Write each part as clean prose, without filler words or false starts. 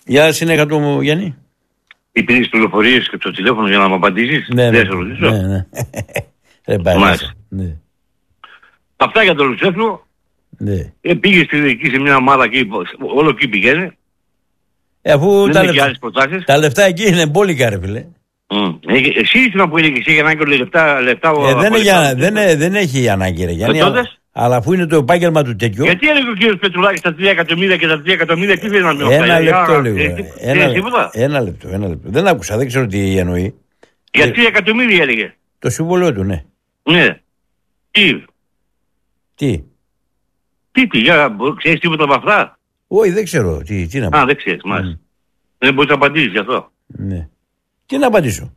Για συνέχεια του Γιάννη. Υπήρχε πληροφορίες και το τηλέφωνο για να μου απαντήσεις. Ναι. Δεν σε ρωτήσω. Ναι. Ναι. Αυτά για τον Λουτσέσκου. Ναι. Πήγε εκεί σε μια ομάδα και όλο εκεί πηγαίνει. Αφού τα λεφτά εκεί είναι μπόλικα, ρε φίλε. Εσύ ήσουν που είναι και εσύ για ανάγκη λεφτά. Δεν έχει ανάγκη, ρε Γιάννη. Αλλά αφού είναι το επάγγελμα του τέτοιου. Γιατί έλεγε ο κύριος Πετρουλάκης τα 3 εκατομμύρια και τα 3 εκατομμύρια τι θέλει να μιλήσει. Ένα λεπτό λίγο. Ένα λεπτό. Δεν άκουσα, δεν ξέρω τι εννοεί. Για 3 εκατομμύρια έλεγε. Το συμβολίο του, ναι. Ναι. Τι, ξέρεις τίποτα από αυτά. Όχι, δεν ξέρω. Τι να πω. Δεν ξέρεις, μάλιστα. Δεν μπορείς να απαντήσεις γι' αυτό. Ναι. Τι να απαντήσω.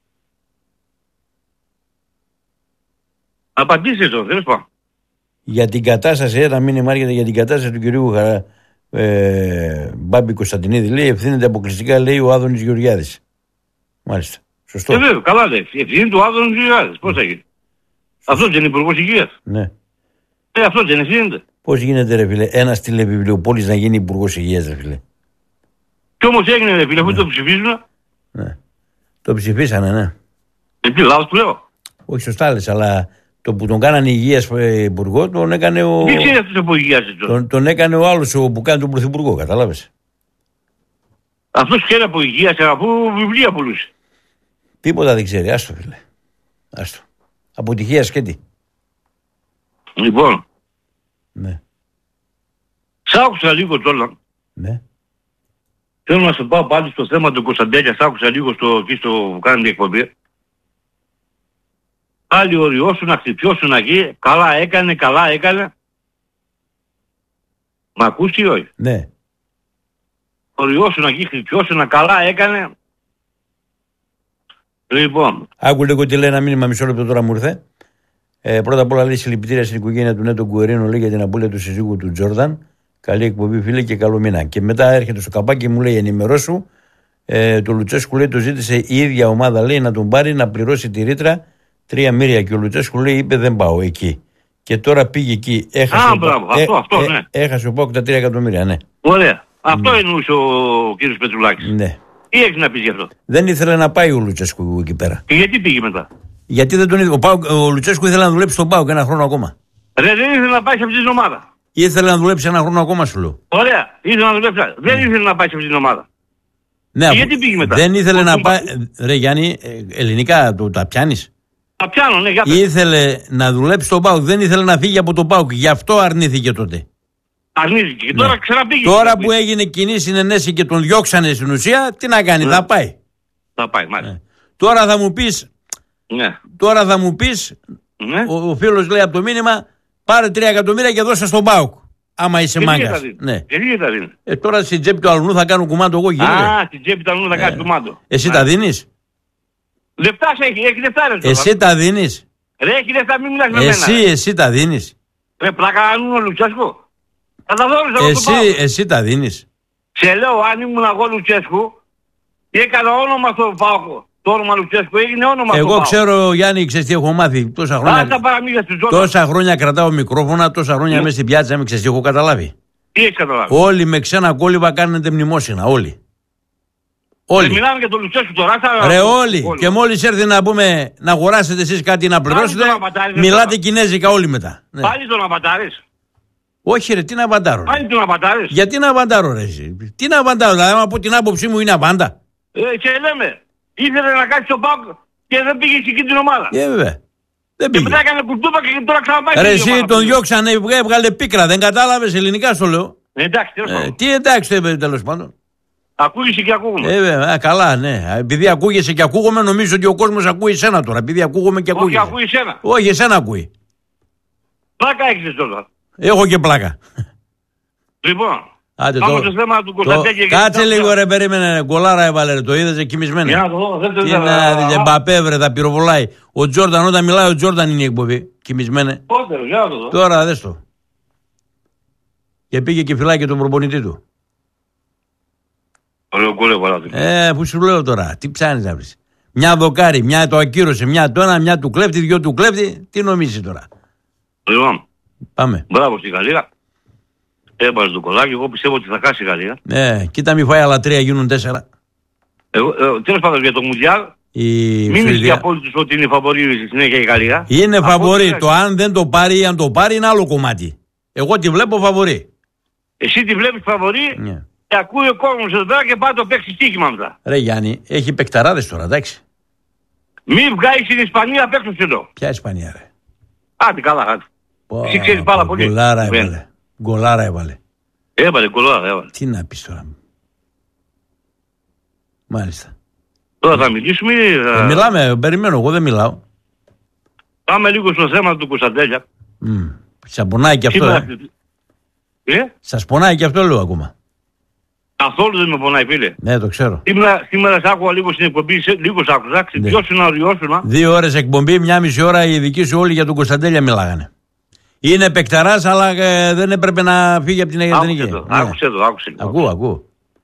Απαντήσεις το, δεν πάω. Για την κατάσταση, ένα μήνυμα έρχεται για την κατάσταση του κυρίου Μπάμπη Κωνσταντινίδη. Λέει ευθύνεται αποκλειστικά, λέει, ο Άδωνης Γεωργιάδης. Μάλιστα. Σωστό. Βέβαια, καλά λέει. Ευθύνεται του Άδωνης Γεωργιάδης. Πώς θα γίνει. Αυτός δεν είναι υπουργός υγείας. Ναι. Αυτός δεν ευθύνεται. Πώς γίνεται, ρε φίλε, ένας τηλεβιβλιοπόλης να γίνει υπουργός υγείας, ρε φίλε. Κι όμως έγινε, ρε φίλε, αφού το ψηφίζουν. Ναι. Το ψηφίσανε, ναι. Τι λάθος του λέω. Όχι, σωστά λες, αλλά το που τον κάνανε υγείας υπουργό, τον έκανε ο. Δεν ξέρει αυτός από υγείας. Τον έκανε ο άλλος που κάνει τον πρωθυπουργό, κατάλαβες. Αυτός ξέρει από υγείας, αφού βιβλία πουλούσε. Τίποτα δεν ξέρει, άστο φίλε. Άστο. Αποτυχία σκέτη. Λοιπόν. Ναι. Σ' άκουσα λίγο τώρα. Ναι. Θέλω να σου πάω πάλι στο θέμα του Κωνσταντέλια. Σ' άκουσα λίγο εκεί στο που κάνουν την εκπομπή. Άλλοι οριώσουν να χτυπιώσουν εκεί. Καλά έκανε. Μ' ακούς ή όχι. Ναι. Οριώσουν εκεί, χτυπιώσουν, καλά έκανε. Λοιπόν. Άκου λίγο τι λέει ένα μήνυμα, μισό λεπτό τώρα μου ήρθε. Πρώτα απ' όλα λέει συλληπιτήρια στην οικογένεια του Νέτο Γκουερίνο, λέει, για την απώλεια του συζύγου του Τζόρνταν. Καλή εκπομπή, φίλε, και καλό μήνα. Και μετά έρχεται στο καπάκι, μου λέει, ενημερώσου. Το Λουτσέσκου, λέει, το ζήτησε η ίδια ομάδα, λέει, να τον πάρει να πληρώσει τη ρήτρα 3 μοίρια. Και ο Λουτσέσκου, λέει, είπε δεν πάω εκεί. Και τώρα πήγε εκεί. Έχασε ο ΠΑΟΚ τα 3 εκατομμύρια, ναι. Ωραία. Αυτό εννοούσε ο κύριος Πετρουλάκης. Ναι. Τι έχεις να πεις γι' αυτό. Δεν ήθελε να πάει ο Λουτσέσκου εκεί πέρα. Και γιατί πήγε μετά. Γιατί δεν τον ήθελε. Ο Λουτσέσκου ήθελε να δουλέψει στον ΠΑΟΚ ένα χρόνο ακόμα. Δεν ήθελε να πάει σε αυτή την ομάδα. Ήθελε να δουλέψει ένα χρόνο ακόμα, σου λέω. Ωραία. Ήθελε να δουλέψει. Δεν ήθελε να πάει σε αυτή την ομάδα. Ναι, και γιατί πήγε μετά. Δεν ήθελε να πάει. Ρε Γιάννη, ελληνικά τα πιάνεις. Τα πιάνω, ναι, για πες. Ήθελε να δουλέψει στον ΠΑΟΚ. Δεν ήθελε να φύγει από τον ΠΑΟΚ. Γι' αυτό αρνήθηκε τότε. Αρνήθηκε. Και τώρα ξαναπήγε. Τώρα που έγινε κοινή συνενέση και τον διώξανε στην ουσία, τι να κάνει, θα πάει. Θα πάει, μάλιστα. Τώρα θα μου πεις. Ναι. Τώρα θα μου πεις. Ναι. Ο φίλος λέει από το μήνυμα, πάρε 3 εκατομμύρια και δώσε στον ΠΑΟΚ. Άμα είσαι μάγκας. Ναι. Γιατί τα δίνει. Τώρα στην τσέπη του αλουνού θα κάνω κουμάντο εγώ, γίνεται. Στην τσέπη του αλουνού θα κάνει κουμάντο. Εσύ τα δίνεις. Λεφτά έχει λεφτά, ρε. Εσύ τα δίνεις. Ρε, έχει λεφτά, μην μιλάς με μένα. Εσύ τα δίνεις. Ρε, πλάκα αν ο Λουτσέσκου. Θα τα δώσεις εσύ τα δίνεις. Σε λέω, αν ήμουν εγώ Λουτσέσκου, έκανα όνομα στο ΠΑΟΚ. Το όνομα Λουτσέσκου έγινε όνομα στο ΠΑΟΚ. Εγώ ξέρω, Γιάννη, ξέρεις τι έχω μάθει. Τόσα χρόνια κρατάω μικρόφωνα, τόσα χρόνια μέσα στην πιάτσα, με ξέρεις τι έχω καταλάβει. Τι έχεις καταλάβει. Όλοι με ξένα κόλληβα κάνετε μνημόσυνα, όλοι. Όλοι. Μιλάμε για τον Λουτσέσκου τώρα. Ρε, όλοι. Και μόλις έρθει να πούμε να αγοράσετε εσείς κάτι να πληρώσετε, μιλάτε κινέζικα όλοι μετά. Πάλι τον απατάρεις. Όχι, ρε, τι να απαντάρω. Πάλι τον απαντάρεις. Γιατί να απαντάρω, ρε, εσύ. Τι να απαντάρω, δηλαδή, άμα από την άποψή μου είναι απάντα. Και λέμε, ήθελε να κάτσει στο ΠΑΟΚ και δεν πήγε σε εκείνη την ομάδα. Βέβαια. Δεν πήγε. Και μετά έκανε κουρτούπα και τώρα ξαναπάει. Ρε, εσύ τον διώξανε, έβγαλε πίκρα, δεν κατάλαβες ελληνικά στο λέω. Εντάξει, τέλος πάντων. Τι εντάξει, τέλος πάντων. Ακούγεσαι και ακούγομαι. Καλά, ναι. Επειδή ακούγεσαι και ακούγομαι, νομίζω ότι ο κόσμος ακούει εσένα τώρα. Επειδή ακούγομαι και ακούγεσαι. Όχι, ακούει εσένα. Όχι, εσένα ακούει. Πλάκα έχεις τώρα. Έχω και πλάκα. Λοιπόν, πάμε στο θέμα του Κωνσταντέλια. Κάτσε λίγο, ρε, περίμενε. Γκολάρα έβαλε, ρε, το είδες κοιμισμένο. Για να το δω, δεν το είδα. Μπαπέ, βρε, θα πυροβολάει. Ο Τζόρνταν, όταν μιλάει, ο Τζόρνταν είναι η εκπομπή. Κοιμισμένε. Πότε, για να το δω. Τώρα δες το. Και πήγε και φυλάει και τον προπονητή του. Ωραίο γκολ έβαλε. Που σου λέω τώρα, τι ψάχνεις να βρεις. Μια δοκάρι, μια το ακύρωσε, μια το ένα, μια του κλέφτη, δυο του κλέφτη. Τι νομίζεις τώρα. Λοιπόν. Πάμε. Μπράβο στη Γαλλία. Έβαλε το κολλάκι. Εγώ πιστεύω ότι θα χάσει η Γαλλία. Ναι, κοίτα, μη φάει άλλα 3, γίνουν 4. Τέλος πάντων για το Μουντιάλ, μην είστε απόλυτος ότι είναι φαβορή στη συνέχεια η Γαλλία. Είναι φαβορή. Το αν δεν το πάρει ή αν το πάρει είναι άλλο κομμάτι. Εγώ τη βλέπω φαβορή. Εσύ τη βλέπεις φαβορή, Ναι. και ακούει ο κόσμος εδώ πέρα και πάει το παίξει στοίχημα μετά. Ρε Γιάννη, έχει παικταράδες τώρα, εντάξει. Μην βγάλεις στην Ισπανία απ' έξω εδώ. Ποια Ισπανία, ρε. Άντε καλά, άντε. Εσύ ξέρεις πάρα πολύ. Γκολάρα έβαλε. Γκολάρα έβαλε. Έβαλε, κολλάρα, έβαλε. Τι να πεις τώρα. Μάλιστα. Τώρα θα μιλήσουμε. Μιλάμε, περιμένω, εγώ δεν μιλάω. Πάμε λίγο στο θέμα του Κωνσταντέλια. Σας πονάει και αυτό. Σας πονάει και αυτό, λέω ακόμα. Καθόλου δεν με πονάει, φίλε. Ναι, το ξέρω. Σήμερα σ' άκουγα λίγο στην εκπομπή, λίγο σ' άκουσα. Ξυπιώσουν, αριώσουν. 2 ώρες εκπομπή, 1,5 ώρα οι δικοί σου όλοι για τον Κωνσταντέλια μιλάγανε. Είναι παικταράς, αλλά δεν έπρεπε να φύγει από την εθνική. Άκουσε το. Ακούω.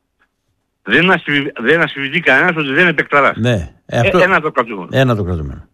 Δεν ασφυβητεί κανένας ότι δεν είναι παικταράς. Ναι. Ένα το κρατούμενο.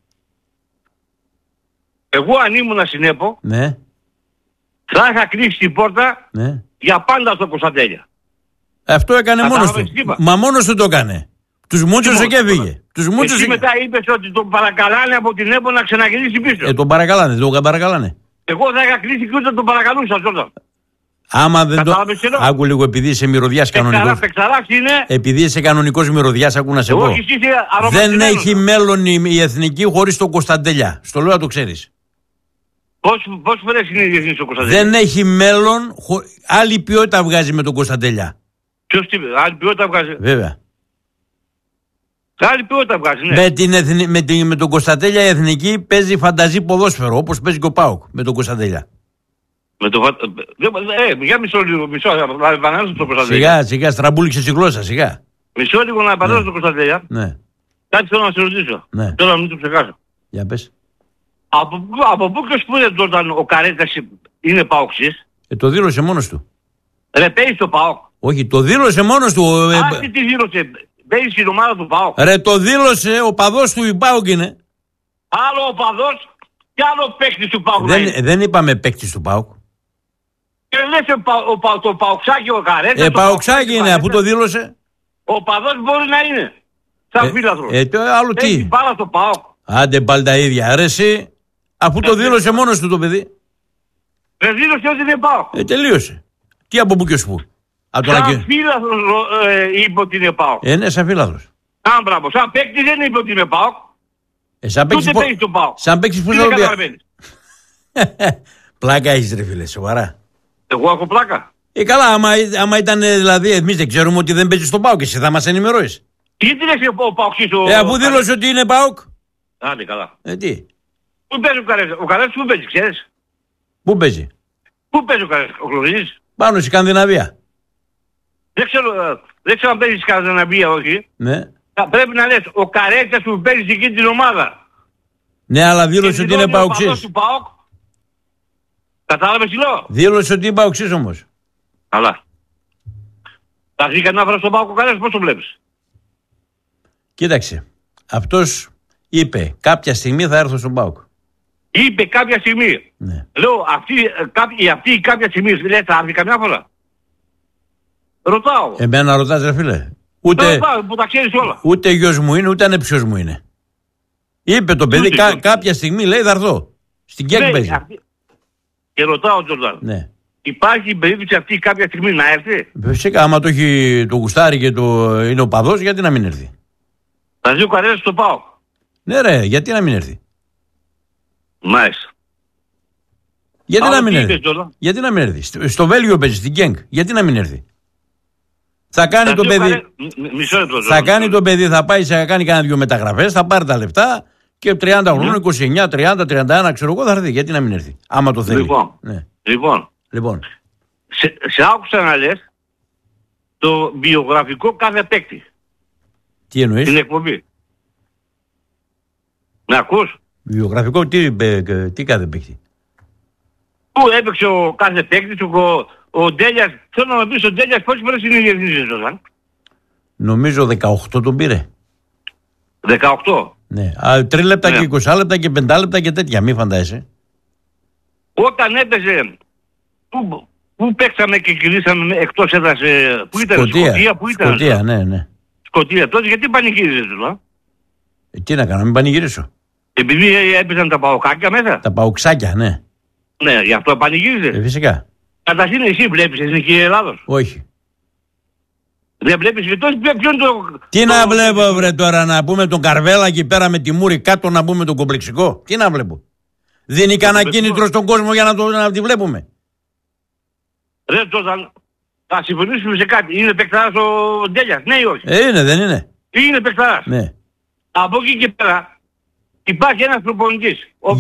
Εγώ αν ήμουν στην ΕΠΟ, ναι. θα είχα κλείσει την πόρτα για πάντα στον Κωνσταντέλια. Αυτό έκανε μόνος του. Μα μόνος του το έκανε. Τους μούτσωσε και έφυγε. Εσύ μετά είπες ότι τον παρακαλάνε από την ΕΠΟ να ξαναγυρίσει πίσω. Τον παρακαλάνε, τον παρακαλάνε. Εγώ θα είχα κλείσει και ούτε τον παρακαλούσα τότε. Άμα δεν το. Άκου λίγο, επειδή είσαι μυρωδιάς κανονικός. Επειδή είσαι κανονικός μυρωδιάς, άκου να σε πω. Δεν έχει μέλλον η εθνική χωρίς τον Κωνσταντέλια. Στο λέω να το ξέρεις. Πώς φορές είναι η εθνική στο Κωνσταντέλια? Δεν έχει μέλλον. Άλλη ποιότητα βγάζει με τον Κωνσταντέλια. Ποιος τι, άλλη ποιότητα βγάζει? Βέβαια. Άλλη ποιότητα βγάζει, ναι. Με τον Κωνσταντέλια η εθνική παίζει φανταζή ποδόσφαιρο, όπως παίζει και ο ΠΑΟΚ με τον Κωνσταντέλια. Για μισό, να επανέλθω στο Κωνσταντέλια. Σιγά, στραμπούληξες η γλώσσα, σιγά. Μισό λίγο να επανέλθω στο Κωνσταντέλια. Ναι. Κάτι θέλω να σε ρωτήσω. Ναι. Τώρα να μην το ξεχάσω. Για πες. Από πού και ως πού είναι όταν ο Καρέτας είναι ΠΑΟΚΣης? Το δήλωσε μόνος του. Ρε, παίζει στο ΠΑΟΚ. Όχι, το δήλωσε μόνος του. Άσχη τι δήλωσε. Παίζει στην ομάδα του ΠΑΟΚ. Ρε, το δήλωσε, ο παδός του ΠΑΟΚ είναι. Άλλο ο παδός και άλλο παίκτης του ΠΑΟΚ. Δεν είπαμε παίκτης του ΠΑΟΚ. Και λες το Παοξάκι ο Καρέτας. Παοξάκι είναι, αφού το δήλωσε. Ο παδός μπορεί να είναι. Σαν φίλαθρος. Άλλο τι. Έχει πάρα στο ΠΑΟΚ. Άντε πάλι τα ίδια. Ρε εσύ, αφού το δήλωσε μόνος του το παιδί. Δεν δήλωσε ότι είναι ΠΑΟΚ. Τελείωσε. Τι από πού και ως πού. Σαν φίλαθρος είπε ότι είναι ΠΑΟΚ. Ναι, σαν φίλαθρος. Μπράβο. Σαν παίκτη δεν είπε ότι είναι ΠΑΟΚ. Σαν παίκτης πώς θα το πει. Πλάκα έχεις ρε φίλε, σοβαρά. Εγώ έχω πλάκα. Καλά, άμα ήταν δηλαδή, εμείς δεν ξέρουμε ότι δεν παίζει στον ΠΑΟΚ, εσύ θα μας ενημερώσεις. Γιατί λες ο ΠΑΟΚ αφού δήλωσε ότι είναι ΠΑΟΚ. Άντε καλά. Τι. Πού παίζει ο Καρέτας? Ο Καρέτας πού παίζει, ξέρεις? Πού παίζει? Πού παίζει ο Καρέτας? Ο Κλωδής? Πάνω στη Σκανδιναβία. Δεν ξέρω αν παίζει στη Σκανδιναβία, όχι. Ναι. Πρέπει να λες ο Καρέτας που παίζει σε εκείνη την ομάδα. Ναι, αλλά δήλωσε ότι είναι ΠΑΟΚΣής. Κατάλαβες τι λέω? Δήλωσε ότι είναι ΠΑΟΚΣής όμως. Καλά. Θα βγει κανένα φορά στον ΠΑΟΚ ο Καρέτας, πώς το βλέπεις? Κοίταξε. Αυτός είπε κάποια στιγμή θα έρθω στον ΠΑΟΚ. Είπε κάποια στιγμή. Ναι. Λέω αυτή κάποια στιγμή λέει θα έρθει καμιά φορά. Ρωτάω. Εμένα ρωτάς ρε φίλε. Ούτε, που τα ξέρεις όλα. Ούτε γιος μου είναι, ούτε ανεψιός μου είναι. Είπε το παιδί κάποια στιγμή λέει θα έρθω. Στην ΚΕΚ παίζει. Και ρωτάω Τζορντάν. Ναι. Υπάρχει περίπτωση αυτή κάποια στιγμή να έρθει? Φυσικά άμα το έχει το γουστάρι και είναι ο παδός, γιατί να μην έρθει? Θα ζει ο Καρέτας στο ΠΑΟΚ. Ναι ρε, γιατί να μην έρθει? Μάλιστα. Γιατί να μην έρθει? Γιατί να μην έρθει? Στο Βέλγιο παίζει, στην ΚΕΚ. Γιατί να μην έρθει? Θα κάνει το παιδί. Θα κάνει το παιδί, θα πάει να κάνει κανένα δυο μεταγραφές, θα πάρει τα λεφτά και 30 χρόνων, 29, 30, 31, ξέρω εγώ θα έρθει. Γιατί να μην έρθει? Άμα το θέλει. Λοιπόν. Σε άκουσα να λες το βιογραφικό κάθε παίκτη. Τι εννοείς? Την εκπομπή. Με ακούς? Βιογραφικό τι κάθε παίκτη? Πού έπαιξε ο κάθε παίκτης, ο Ντέλιας. Θέλω να πεις ο Ντέλιας πόσες φορές είναι η διεθνής σεζόν? Νομίζω 18 τον πήρε. 18. Ναι. 3 λεπτά και 20 λεπτά και 5 λεπτά και τέτοια. Μη φαντάζεσαι. Όταν έπαιζε, πού Πού παίξαμε και κυλήσαμε εκτός έδρας, πού ήταν, Σκωτία, πού ήταν. Σκωτία, ναι. Σκωτία, τότε γιατί πανηγύριζες τώρα? Τι να κάνω, μην πανηγυρίσω. Επειδή έπαιζαν τα παοκάκια μέσα. Τα παουξάκια, ναι. Ναι, γι' αυτό πανηγύριζες. Φυσικά. Καταρχήν εσύ βλέπεις Εθνική Ελλάδος? Όχι. Δεν βλέπεις και τότε ποιον το... Τι να βλέπω βρε τώρα, να πούμε τον Καρβέλα εκεί πέρα με τη Μούρη κάτω, να πούμε τον κομπλεξικό? Τι να βλέπω? Δίνει κανένα κίνητρο στον κόσμο για να τη βλέπουμε? Ρε Τζόρνταν, θα συμφωνήσουμε σε κάτι. Είναι παικταράς ο Ντέλιας, ναι ή όχι? Είναι, δεν είναι? Είναι παικταράς. Ναι. Από εκεί και πέρα υπάρχει ένας προπονητής.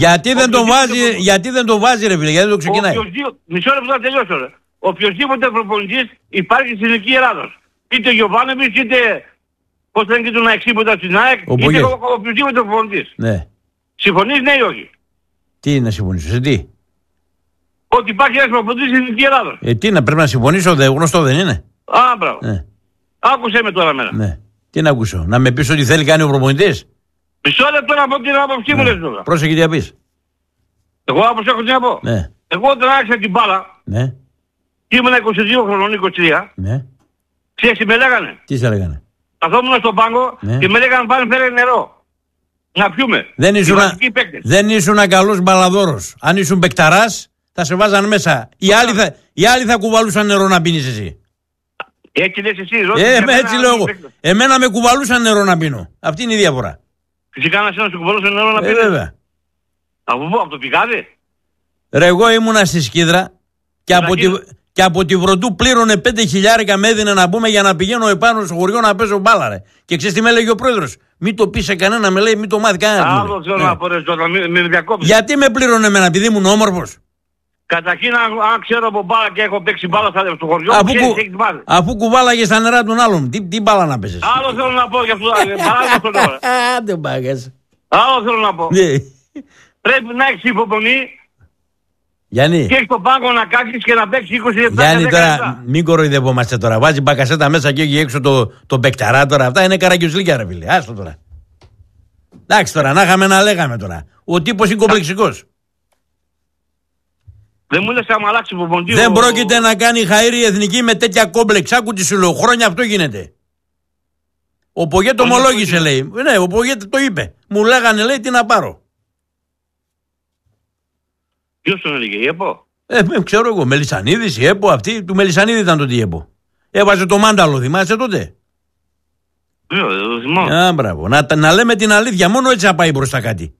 Γιατί δεν τον βάζει ρε φίλε, γιατί δεν το ξεκινάει? Μισό λεπτό να τελειώσω ρε. Οποιοςδήποτε προπονητής υπάρχει στην Εθνική Ελλάδος. Είτε ο Γιωβάνοβιτς, είτε πώς λένε και τον Αεξή που ήταν στην ΑΕΚ, είτε οποιοςδήποτε προπονητής. Ναι. Συμφωνείς ναι ή όχι? Τι να συμφωνήσω, σε τι? Ότι υπάρχει ένας προπονητής στην Εθνική Ελλάδος. Τι να πρέπει να συμφωνήσω, γνωστό δεν είναι? Α, μπράβο. Ναι. Άκουσέ με τώρα μένα. Ναι. Τι να ακούσω, να με πεις ότι θέλει κάνει ο προπονητής? Μισό λεπτό να πω την άποψή μου, λες τώρα. Πρόσεχε τι να πεις. Εγώ όπως έχω τι να πω. Ναι. Εγώ όταν άρχισα την μπάλα, ναι. Και ήμουν 22 χρονών, 23. Ναι. Ξέρεις τι με λέγανε? Τι σε λέγανε? Καθόμουν στον πάγκο και με λέγανε πάνε φέρε νερό. Να πιούμε. Δεν ήσουν καλός μπαλαδόρος. Αν ήσουν παικταράς θα σε βάζαν μέσα. Οι άλλοι θα κουβαλούσαν νερό να πίνεις εσύ. Έτσι λες εσύ, έτσι λέω εγώ. Εμένα με κουβαλούσαν νερό να πίνω. Αυτή είναι η διαφορά. Φυσικά να σε κουβαλούσαν νερό να πίνεις. Βέβαια. Από το πηγάδι. Ρε εγώ ήμουνα στη Σκίδρα και από τη Βροντού πλήρωνε 5.000 με έδινε να πούμε για να πηγαίνω επάνω στο χωριό να παίζω μπάλα ρε. Και ξέρεις τι με έλεγε ο πρόεδρος? Μην το πει σε κανένα, με λέει, μην το μάθει κανένα. Άλλο θέλω να πω ρε Τζόρνταν, με διακόψεις. Γιατί με πλήρωνε εμένα, επειδή ήμουν όμορφος? Καταρχήν, αν ξέρω από μπάλα και έχω παίξει μπάλα στο χωριό, αφού κουβάλαγες στα νερά των άλλων, τι μπάλα να παίζεις? Άλλο θέλω να πω για αυτό. Δεν πάγες. Άλλο θέλω να πω. Πρέπει να έχεις υπομονή. Γιάννη. Και έχεις τον πάγκο να κάτσεις και να παίξεις 20 λεπτά. Γιάννη, τώρα μην κοροϊδευόμαστε τώρα. Βάζει μπακασέτα μέσα και έχει έξω το μπεκταρά τώρα. Αυτά είναι καραγκιουζλίκια ρε φίλε. Άστο τώρα. Εντάξει τώρα, να είχαμε να λέγαμε τώρα. Ο τύπος είναι κομπλεξικός. Δεν μου λες άμα αλλάξει υπομονή. Δεν πρόκειται να κάνει χαΐρη εθνική με τέτοια κόμπλεξ. Άκου τι σου λέω. Χρόνια αυτό γίνεται. Ο Πογέ το ομολόγησε λέει. Ναι, ο Πογέ το είπε. Μου λέγανε λέει τι να πάρω. Ποιος τον έλεγε, η ΕΠΟ? Ξέρω εγώ, Μελισσανίδης, η ΕΠΟ αυτή, του Μελισσανίδη ήταν τότε η ΕΠΟ. Έβαζε το μάνταλο, θυμάσαι τότε? Το θυμάμαι. Α, μπράβο. Να λέμε την αλήθεια, μόνο έτσι θα πάει μπροστά κάτι.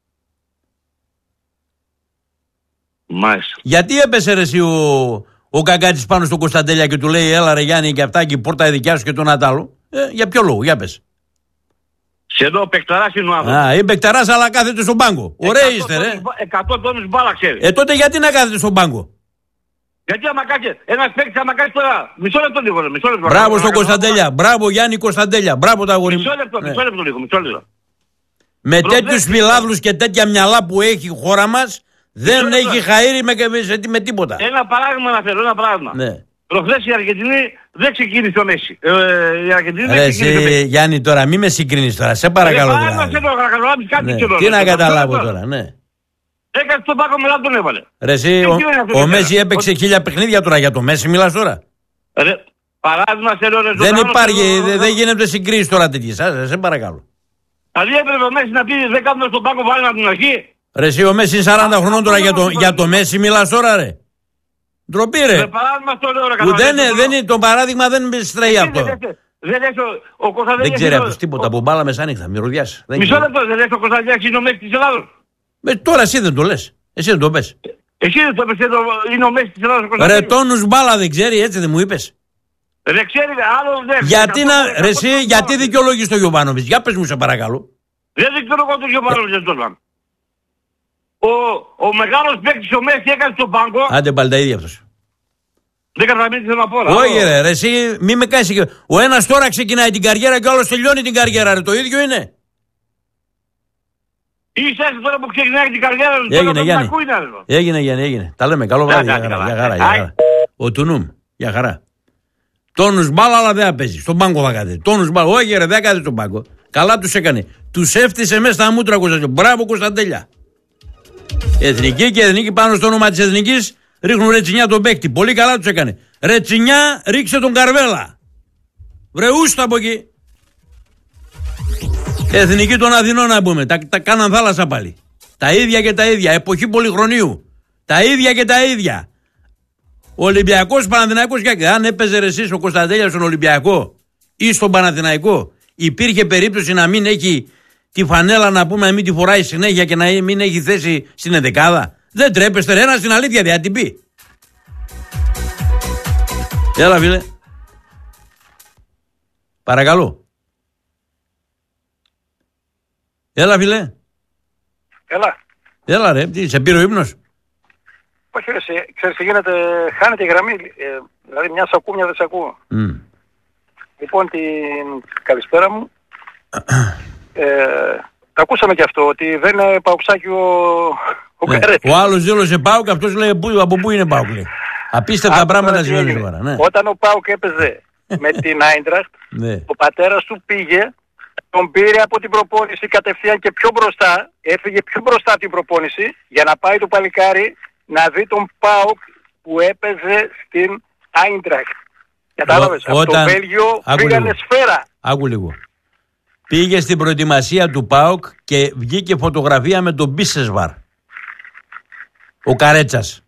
Μάλιστα. Γιατί έπεσε ρε εσύ ο Καγκάτης πάνω στον Κωνσταντέλια και του λέει έλα ρε Γιάννη και αυτά και η πόρτα η δικιά σου και τον Ατάλο? Για ποιο λόγο, για πες. Σε εδώ παικταράς είναι ο άνθρωπος. Α, είναι παικταράς αλλά κάθεται στον πάγκο. Ωραία είστε ρε. 100 τόνους μπάλα ξέρει. Τότε γιατί να κάθεται στον πάγκο? Γιατί άμα κάτσε, ένας παίκτης άμα κάτσε τώρα. Μισό λεπτό λίγο. Μπράβο στον Κωνσταντέλια. Μπράβο Γιάννη Κωνσταντέλια. Μπράβο τα αγόρια. Μισό λεπτό λίγο. Με τέτοιους φιλάδλους και τέτοια μυαλά που έχει η χώρα μας δεν έχει χαΐρι με τίποτα. Ένα παράδειγμα να φέρω, ένα παράδειγμα. Ναι. Προχθές η Αργεντινή δεν ξεκίνησε ο Μέση. Η Αργεντινή δεν ξεκίνησε ο Μέση. Γιάννη τώρα μη με συγκρίνεις τώρα, σε παρακαλώ. Τι να καταλάβω τώρα, ναι. Έκανε τον Πάκο μετά τον έβαλε. Ρε εσύ, ο Μέση έπαιξε 1000 παιχνίδια τώρα, για το Μέση μιλάς τώρα? Παράδειγμα θέλω ρε. Δεν υπάρχει, δεν γίνεται συγκρίσεις τώρα τέτοιες, σε παρακαλώ. Δηλαδή έπρεπε ο Μέση να πει δεν κάνουμε στον Πάκο βάλει από την αρχή. Ρε εσύ ο Μέση είναι 40 χρονών τώρα, για το Μέση μιλάς τώρα ρε? Ντροπή ρε. Το παράδειγμα δεν στρέφει αυτό. Δεν ξέρει αυτός τίποτα από μπάλα μεσάνυχτα, μυρωδιάς. Μισό λεπτό, δεν λες ο Κωνσταντιάκης είναι ο Μέση της Ελλάδος? Τώρα εσύ δεν το λες, εσύ δεν το πες. Εσύ δεν το πες, είναι ο Μέση της Ελλάδος ο Κωνσταντιάκης. Ρε τόνους μπάλα δεν ξέρει, έτσι δεν μου είπες? Δεν ξέρει, άλλο δεν. Γιατί δικαιολογείς το Γιωβάνοβιτς, για πες μου σε παρακαλώ. Δεν δικαιολογώ το Γιωβάνοβιτς. Ο μεγάλος παίκτης ο Μέση έκανε στον πάγκο. Άντε πάλι τα ίδια αυτός. Δεν καταλαβαίνεις τι να πω. Όχι ρε, εσύ μη με κάνεις. Ο ένας τώρα ξεκινάει την καριέρα και ο άλλος τελειώνει την καριέρα ρε, το ίδιο είναι. Είσαι τώρα που ξεκινάει την καριέρα του. Έγινε Γιάννη. Τα λέμε, καλό βράδυ. Για χαρά. Ο Τουνουμ, για χαρά. Τόνους μπάλα αλλά δεν παίζει. Στον πάγκο θα κάθεται. Τόνους μπάλα, όχι ρε, δεν κάθεται στον πάγκο. Καλά τους έκανε. Τους έφτιασε μέσα στα μούτρα Κωνσταντέλια. Μπράβο Κωνσταντέλια. Εθνική και εθνική πάνω στο όνομα της εθνικής ρίχνουν ρετσινιά τον παίκτη. Πολύ καλά τους έκανε. Ρετσινιά, ρίξε τον Καρβέλα. Βρεούστα από εκεί. Εθνική των Αθηνών να πούμε. Τα κάναν θάλασσα πάλι. Τα ίδια και τα ίδια. Εποχή πολυχρονίου. Τα ίδια και τα ίδια. Ο Ολυμπιακός, Παναθηναϊκός και αν έπαιζε εσείς ο Κωνσταντέλιας στον Ολυμπιακό ή στον Παναθηναϊκό, υπήρχε περίπτωση να μην έχει τη φανέλα να πούμε, να μην τη φοράει συνέχεια και να μην έχει θέση στην ενδεκάδα? Δεν τρέπεστε ένα στην αλήθεια, δεν την πει. Έλα φίλε. Παρακαλώ. Έλα φίλε. Έλα ρε, τι, σε πήρε ο ύπνος? Όχι ρε, ξέρεις τι γίνεται, χάνεται η γραμμή, δηλαδή μια σ' ακούω, μια δεν σ' ακούω. Λοιπόν, την καλησπέρα μου. Τα ακούσαμε και αυτό, ότι δεν είναι παουξάκι ο Καρέτσας. Ο άλλος δήλωσε ΠΑΟΚ, αυτός λέει από πού είναι ΠΑΟΚ, λέει. Απίστευτα πράγματα συμβαίνουν τώρα. Ναι. Όταν ο ΠΑΟΚ έπαιζε με την Άιντραχτ, ο πατέρας του πήγε, τον πήρε από την προπόνηση κατευθείαν και πιο μπροστά, έφυγε πιο μπροστά από την προπόνηση για να πάει το παλικάρι να δει τον ΠΑΟΚ που έπαιζε στην Άιντραχτ. Κατάλαβες, από το Βέλγιο πήγανε σφαίρα. Άκου λίγο. Πήγε στην προετοιμασία του ΠΑΟΚ και βγήκε φωτογραφία με τον Μπίσεσβαρ. Ο Καρέτσας.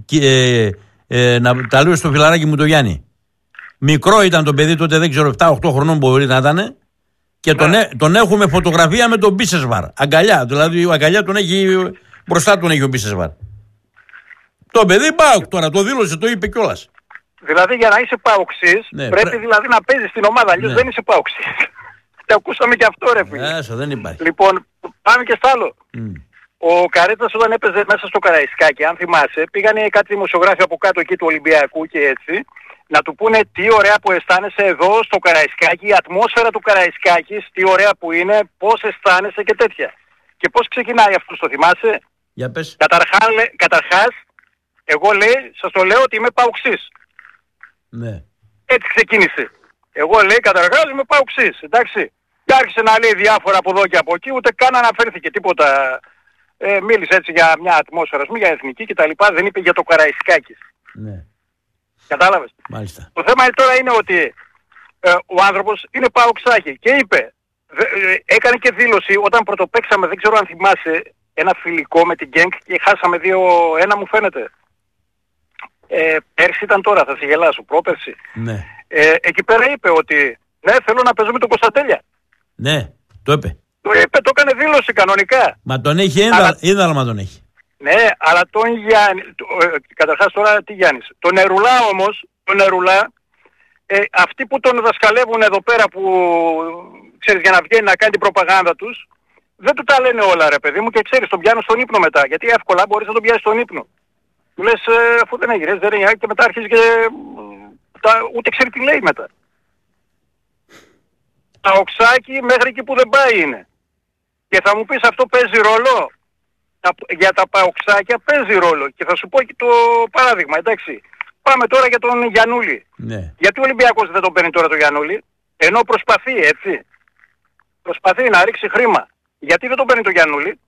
Τα λέω στο φιλαράκι μου το Γιάννη. Μικρό ήταν το παιδί τότε, δεν ξέρω, 7-8 χρονών μπορεί να ήταν. Και τον έχουμε φωτογραφία με τον Μπίσεσβαρ. Αγκαλιά, δηλαδή ο αγκαλιά τον έχει, μπροστά τον έχει ο Μπίσεσβαρ. Το παιδί ΠΑΟΚ τώρα, το δήλωσε, το είπε κιόλας. Δηλαδή για να είσαι παοξής, πρέπει δηλαδή να παίζεις στην ομάδα, αλλιώς δεν είσαι παοξής. Το ακούσαμε και αυτό ρε φίλε. Δεν υπάρχει. Λοιπόν, πάμε και στο άλλο. Ο Καρέτσας όταν έπαιζε μέσα στο Καραϊσκάκι, αν θυμάσαι, πήγανε κάτι δημοσιογράφοι από κάτω εκεί του Ολυμπιακού και έτσι, να του πούνε τι ωραία που αισθάνεσαι εδώ στο Καραϊσκάκι, η ατμόσφαιρα του Καραϊσκάκης, τι ωραία που είναι, πώς αισθάνεσαι και τέτοια. Και πώς ξεκινάει αυτό, το θυμάσαι? Για πες. Καταρχάς, εγώ λέει, σας το λέω ότι είμαι παοξής. Ναι. Έτσι ξεκίνησε. Εγώ λέει καταρχάς είμαι παοξής, εντάξει. Και άρχισε να λέει διάφορα από εδώ και από εκεί, ούτε καν αναφέρθηκε τίποτα. Μίλησε έτσι για μια ατμόσφαιρα, για εθνική κτλ. Δεν είπε για το Καραϊσκάκης. Ναι. Κατάλαβες. Μάλιστα. Το θέμα τώρα είναι ότι ο άνθρωπος είναι παοξάκι και είπε, έκανε και δήλωση όταν πρωτοπαίξαμε, δεν ξέρω αν θυμάσαι, ένα φιλικό με την Γκένκ και χάσαμε 2-1 μου φαίνεται. Πέρσι ήταν τώρα, θα σε γελάσω, πρόπερσι. Ναι. Εκεί πέρα είπε ότι ναι, θέλω να παίζω με τον Κωνσταντέλια. Ναι, το είπε. Το είπε, το έκανε δήλωση κανονικά. Μα τον έχει ίδαλμα τον έχει. Ναι, αλλά τον Γιάννη, καταρχάς τώρα τι Γιάννης. Τον Νερουλά όμως, αυτοί που τον δασκαλεύουν εδώ πέρα που ξέρεις για να βγαίνει να κάνει την προπαγάνδα τους, δεν του τα λένε όλα ρε παιδί μου και ξέρεις τον πιάνουν στον ύπνο μετά. Γιατί εύκολα μπορείς να τον πιάσεις στον ύπνο. Του λες αφού δεν έγινες, δεν έγινε και μετά αρχίζει και ούτε ξέρει τι λέει μετά. Τα οξάκι μέχρι εκεί που δεν πάει είναι. Και θα μου πεις αυτό παίζει ρόλο. Για τα παοξάκια παίζει ρόλο. Και θα σου πω και το παράδειγμα, εντάξει. Πάμε τώρα για τον Γιαννούλη. Ναι. Γιατί ο Ολυμπιακός δεν τον παίρνει τώρα τον Γιαννούλη? Ενώ προσπαθεί, έτσι. Προσπαθεί να ρίξει χρήμα. Γιατί δεν τον παίρνει τον Γιαννούλη?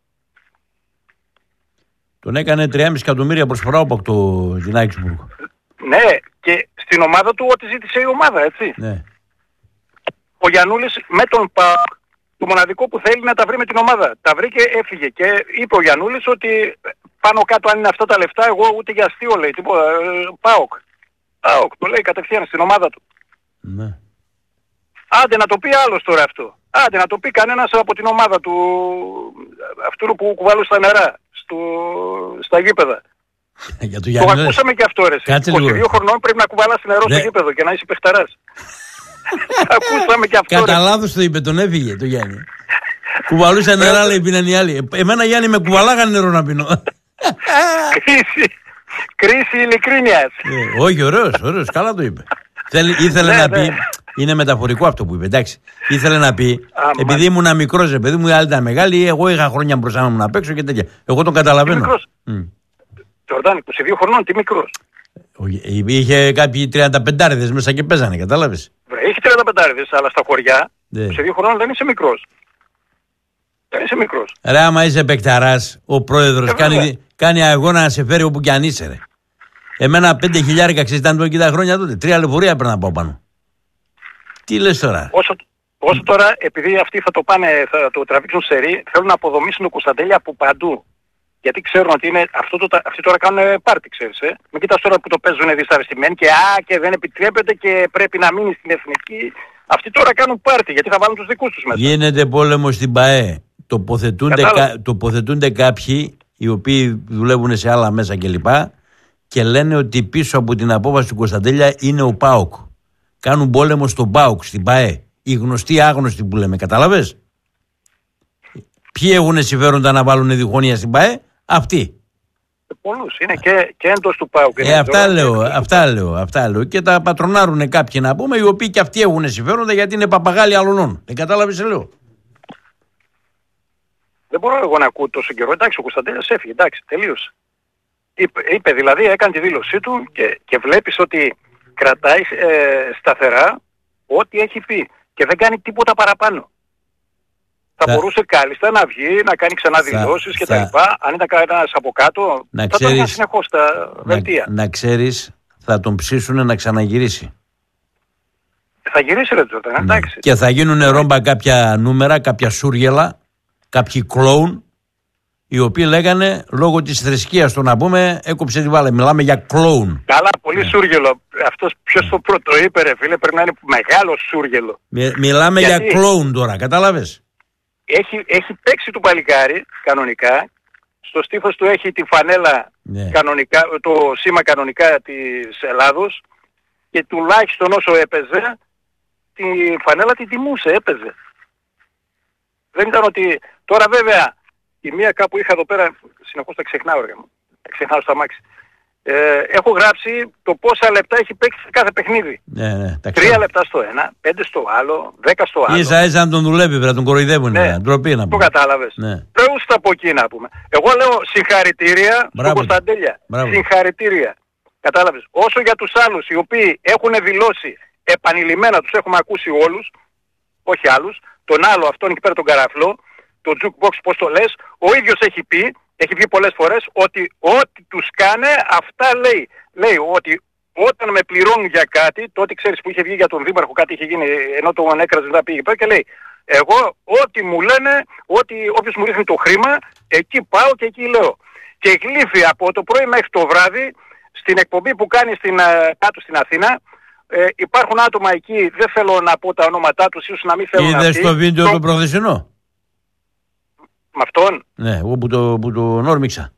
Τον έκανε 3,5 εκατομμύρια προσφορά από την Άιξμπουργκ. Ναι, και στην ομάδα του ό,τι ζήτησε η ομάδα, έτσι. Ναι. Ο Γιαννούλης με τον ΠΑΟΚ, το μοναδικό που θέλει να τα βρει με την ομάδα. Τα βρήκε, έφυγε και είπε ο Γιαννούλης ότι πάνω κάτω αν είναι αυτά τα λεφτά, εγώ ούτε για αστείο λέει, τίποτα, ΠΑΟΚ. ΠΑΟΚ, το λέει κατευθείαν στην ομάδα του. Ναι. Άντε να το πει άλλος τώρα αυτό. Άντε να το πει κανένας από την ομάδα του, αυτού που κουβαλούν στα νερά, στα γήπεδα. Για το ακούσαμε και αυτό ρε. 22 χρονών πρέπει να κουβαλάς νερό στο γήπεδο και να είσαι παιχταράς. Ακούσαμε και αυτό. Κατά λάθος το είπε, τον έφυγε το Γιάννη. Κουβαλούσα νερά, λέει, πίναν οι άλλοι. Εμένα Γιάννη με κουβαλάγανε νερό να πίνω. Κρίση ειλικρίνειας. Όχι, ωραίος, καλά το είπε. Ήθελε να πει, είναι μεταφορικό αυτό που είπε, εντάξει. Ήθελε να πει, επειδή ήμουν μικρός, επειδή μου οι άλλοι ήταν μεγάλοι, εγώ είχα χρόνια μπροστά μου να παίξω και τέτοια. Εγώ τον καταλαβαίνω. Τζορντάν, 22 χρονών, τι μικρός. Είχε κάποιοι 35άριδες μέσα και παίζανε, κατάλαβες. Είχε 35άριδες, αλλά στα χωριά, 22 χρονών δεν είσαι μικρός. Δεν είσαι μικρός. Ρε, άμα είσαι παικταράς, ο πρόεδρος κάνει αγώνα να σε φέρει όπου κι αν είσαι, ρε. Εμένα 5.000 ήταν το εκεί τα χρόνια τότε. 3 λεωφορεία έπαιρνα να πάω πάνω. Τι λες τώρα. Όσο τώρα, επειδή αυτοί θα το τραβήξουν σερί, θέλουν να αποδομήσουν το Κωνσταντέλια από παντού. Γιατί ξέρουν ότι είναι αυτοί τώρα κάνουν πάρτι, ξέρεις. Μην κοιτάς τώρα που το παίζουν δυσαρεστημένοι και δεν επιτρέπεται και πρέπει να μείνει στην εθνική. Αυτοί τώρα κάνουν πάρτι γιατί θα βάλουν τους δικούς τους μέσα. Γίνεται πόλεμο στην ΠΑΕ. Τοποθετούνται κάποιοι οι οποίοι δουλεύουν σε άλλα μέσα κλπ. Και λένε ότι πίσω από την απόφαση του Κωνσταντέλια είναι ο ΠΑΟΚ. Κάνουν πόλεμο στον ΠΑΟΚ, στην ΠΑΕ. Οι γνωστοί άγνωστοι που λέμε, κατάλαβες. Ποιοι έχουν συμφέροντα να βάλουν διχόνοια στην ΠΑΕ, αυτοί. Πολλούς, είναι και εντός του ΠΑΟΚ. Αυτά λέω. Και τα πατρονάρουν κάποιοι να πούμε, οι οποίοι και αυτοί έχουν συμφέροντα γιατί είναι παπαγάλοι αλλωνών. Δεν κατάλαβες, λέω. Δεν μπορώ εγώ να ακούω τόσο καιρό. Εντάξει, ο Κωνσταντέλιας έφυγε, εντάξει, τελείωσε. Είπε δηλαδή, έκανε τη δήλωσή του και βλέπεις ότι κρατάει σταθερά ό,τι έχει πει και δεν κάνει τίποτα παραπάνω. Θα μπορούσε κάλλιστα να βγει, να κάνει ξανά δηλώσεις και τα λοιπά. Αν ήταν κανένας από κάτω, θα το έκανε συνεχώς τα δελτία. Να ξέρεις, θα τον ψήσουνε να ξαναγυρίσει. Θα γυρίσει ρε Τζόρνταν, εντάξει. Και θα γίνουν ρόμπα κάποια νούμερα, κάποια σούργελα, κάποιοι κλόουν, οι οποίοι λέγανε λόγω της θρησκείας του να πούμε έκοψε τη βάλα. Μιλάμε για κλόουν. Καλά, πολύ σούργελο. Αυτός ποιος το πρώτο είπε ρε φίλε, πρέπει να είναι μεγάλο σούργελο. Μιλάμε για κλόουν τώρα, κατάλαβες. Έχει παίξει του παλικάρι κανονικά. Στο στήθος του έχει τη φανέλα κανονικά, το σήμα κανονικά της Ελλάδος και τουλάχιστον όσο έπαιζε τη φανέλα τη τιμούσε, έπαιζε. Δεν ήταν ότι... Τώρα βέβαια η μία κάπου είχα εδώ πέρα, συνεχώς τα ξεχνάω ρε μου, τα ξεχνάω στα μάξι. Έχω γράψει το πόσα λεπτά έχει παίξει σε κάθε παιχνίδι. 3 λεπτά στο ένα, 5 στο άλλο, 10 στο άλλο. Ίσα να τον δουλεύει, να τον κοροϊδεύουν. Ντροπή να πούμε. Το κατάλαβες. Πρέπει από εκεί να πούμε. Εγώ λέω συγχαρητήρια στον Κωνσταντέλια. Συγχαρητήρια. Κατάλαβες. Όσο για τους άλλους οι οποίοι έχουν δηλώσει επανειλημμένα, τους έχουμε ακούσει όλους, όχι άλλους, τον άλλο αυτόν εκεί πέρα τον Καραφλό, το jukebox πώς το λες, ο ίδιος έχει πει, έχει βγει πολλές φορές, ότι ό,τι τους κάνε, αυτά λέει. Λέει ότι όταν με πληρώνουν για κάτι, τότε ξέρεις που είχε βγει για τον Δήμαρχο κάτι είχε γίνει, ενώ τον έκραζε δεν πήγε πέρα και λέει, εγώ ό,τι μου λένε, ότι όποιος μου ρίχνει το χρήμα, εκεί πάω και εκεί λέω. Και γλύφει από το πρωί μέχρι το βράδυ, στην εκπομπή που κάνει κάτω στην Αθήνα, υπάρχουν άτομα εκεί, δεν θέλω να πω τα ονόματά τους, ίσως να μην θέλω να πει. Είδες το βίντεο το προχθεσινό? Με αυτόν? Ναι, εγώ που το όρμηξα.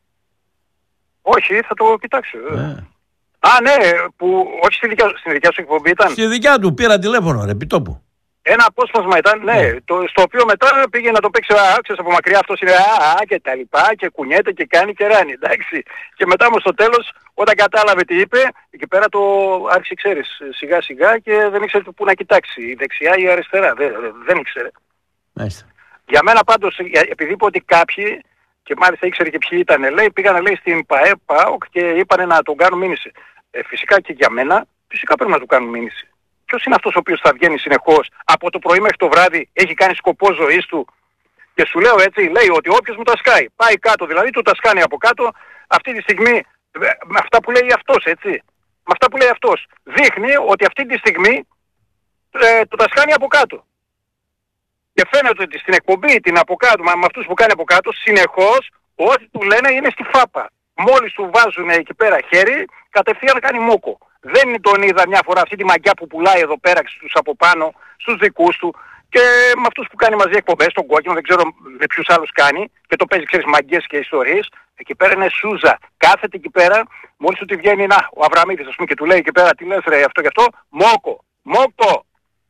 Όχι, θα το κοιτάξω. Ναι, που όχι στη δικιά σου εκπομπή ήταν. Στη δικιά του, πήρα τηλέφωνο, ρε, επί τόπου. Ένα απόσπασμα ήταν, ναι, στο οποίο μετά πήγε να το παίξει, ξέρεις από μακριά αυτός είναι και τα λοιπά και κουνιέται και κάνει και ράνει, εντάξει. Και μετά όμως στο τέλος, όταν κατάλαβε τι είπε, εκεί πέρα το άρχισε, ξέρεις, σιγά σιγά και δεν ήξερε πού να κοιτάξει, η δεξιά ή η αριστερά, δεν ήξερε. Μάλιστα. Για μένα πάντως, επειδή είπε ότι κάποιοι, και μάλιστα ήξερε και ποιοι ήταν, λέει, πήγανε λέει στην ΠΑΟΚ και είπανε να τον κάνουν μήνυση. Φυσικά και για μένα, φυσικά πρέπει να του κάνουν μήνυση. Ποιος είναι αυτός ο οποίος θα βγαίνει συνεχώς από το πρωί μέχρι το βράδυ, έχει κάνει σκοπό ζωής του και σου λέω έτσι, λέει ότι όποιος μου τα σκάει, πάει κάτω, δηλαδή του τα σκάνει από κάτω, αυτή τη στιγμή, με αυτά που λέει αυτός, έτσι, με αυτά που λέει αυτός, δείχνει ότι αυτή τη στιγμή του τα σκάνει από κάτω. Και φαίνεται ότι στην εκπομπή, την από κάτω, με αυτούς που κάνει από κάτω, συνεχώς ό,τι του λένε είναι στη φάπα. Μόλις του βάζουν εκεί πέρα χέρι, κατευθείαν κάνει μόκο. Δεν τον είδα μια φορά αυτή τη μαγιά που πουλάει εδώ πέρα στους από πάνω, στους δικούς του και με αυτούς που κάνει μαζί εκπομπές, τον κόκκινο, δεν ξέρω με ποιους άλλους κάνει και το παίζει, ξέρεις, μαγιές και ιστορίες. Εκεί πέρα είναι σούζα. Κάθεται εκεί πέρα, μόλις του τη βγαίνει ο Αβραμίδης, ας πούμε, και του λέει εκεί πέρα τι λες ρε αυτό και αυτό, μόκο, μόκο.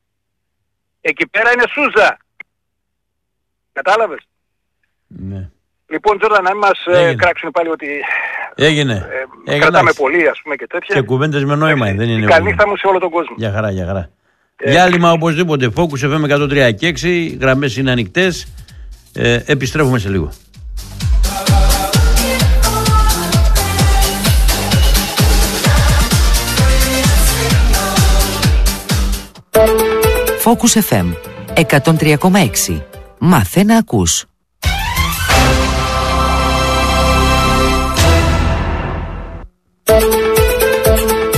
Εκεί πέρα είναι σούζα. Κατάλαβες? Ναι. Λοιπόν, Τζόρνταν, να μην μας κράξουν πάλι ότι έγινε. Κρατάμε πολύ, ας πούμε, και τέτοια. Και κουβέντες με νόημα, δεν είναι. Καλή νύχτα μου σε όλο τον κόσμο. Για χαρά, για χαρά. Διάλειμμα οπωσδήποτε. Focus FM 103 και 6. Γραμμές είναι ανοιχτές. Επιστρέφουμε σε λίγο. Focus FM 103,6. Μάθε να ακούς.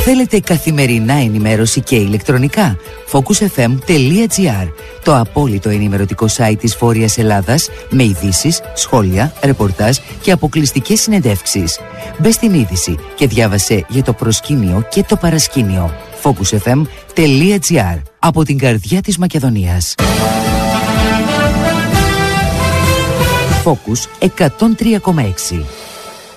Θέλετε καθημερινά ενημέρωση και ηλεκτρονικά? Focusfm.gr, το απόλυτο ενημερωτικό site της Βόρειας Ελλάδας, με ειδήσεις, σχόλια, ρεπορτάζ και αποκλειστικές συνεντεύξεις. Μπες στην είδηση και διάβασε για το προσκήνιο και το παρασκήνιο. Focusfm.gr, από την καρδιά της Μακεδονίας. Focus 103,6.